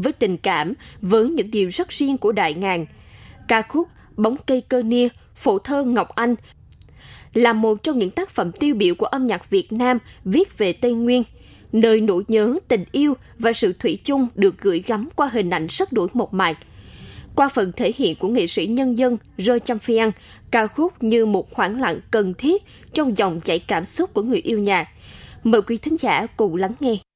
với tình cảm, với những điều rất riêng của Đại Ngàn. Ca khúc Bóng cây cơ nia, phổ thơ Ngọc Anh là một trong những tác phẩm tiêu biểu của âm nhạc Việt Nam viết về Tây Nguyên, nơi nỗi nhớ, tình yêu và sự thủy chung được gửi gắm qua hình ảnh rất đổi mộc mạc. Qua phần thể hiện của nghệ sĩ nhân dân Rơ Chăm Phiang, ca khúc như một khoảng lặng cần thiết trong dòng chảy cảm xúc của người yêu nhạc. Mời quý thính giả cùng lắng nghe.